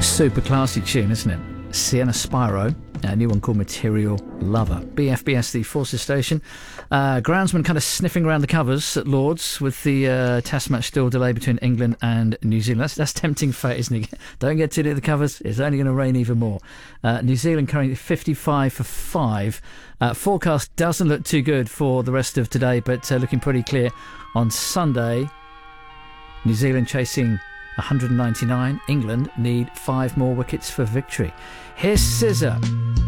Super classy tune, isn't it? Sienna Spyro, a new one called Material Lover. BFBS, the Forces station. Groundsman kind of sniffing around the covers at Lords with the test match still delayed between England and New Zealand. That's tempting fate, isn't it? Don't get too near the covers, it's only going to rain even more. New Zealand currently 55 for 5. Forecast doesn't look too good for the rest of today, but looking pretty clear on Sunday. New Zealand chasing 199. England need 5 more wickets for victory. Here's Scissor.